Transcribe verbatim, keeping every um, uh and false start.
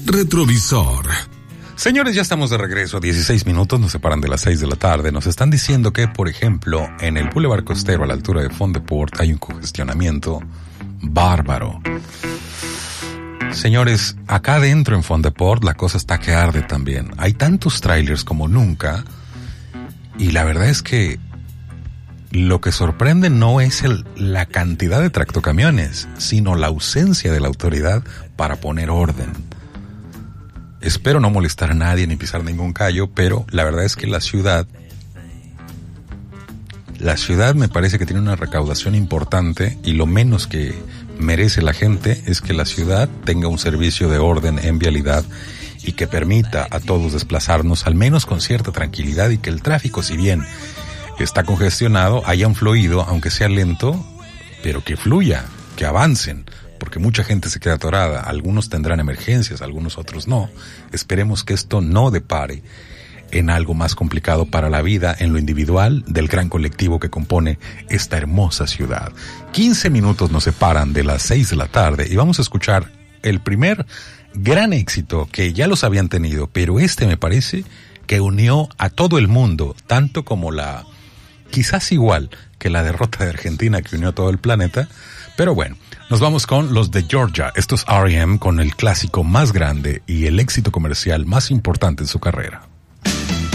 retrovisor. Señores, ya estamos de regreso. dieciséis minutos nos separan de las seis de la tarde. Nos están diciendo que, por ejemplo, en el Boulevard Costero, a la altura de Font de Port, hay un congestionamiento bárbaro. Señores, acá adentro en Font de Port la cosa está que arde también. Hay tantos trailers como nunca. Y la verdad es que lo que sorprende no es el, la cantidad de tractocamiones, sino la ausencia de la autoridad para poner orden. Espero no molestar a nadie ni pisar ningún callo, pero la verdad es que la ciudad, la ciudad me parece que tiene una recaudación importante y lo menos que merece la gente es que la ciudad tenga un servicio de orden en vialidad y que permita a todos desplazarnos al menos con cierta tranquilidad y que el tráfico, si bien está congestionado, haya un fluido, aunque sea lento, pero que fluya, que avancen. Porque mucha gente se queda atorada, algunos tendrán emergencias, algunos otros no. Esperemos que esto no depare en algo más complicado para la vida, en lo individual, del gran colectivo que compone esta hermosa ciudad. quince minutos nos separan de las seis de la tarde y vamos a escuchar el primer gran éxito que ya los habían tenido, pero este me parece que unió a todo el mundo, tanto como la, quizás igual que la derrota de Argentina que unió a todo el planeta, pero bueno. Nos vamos con los de Georgia. Esto es R E M con el clásico más grande y el éxito comercial más importante en su carrera.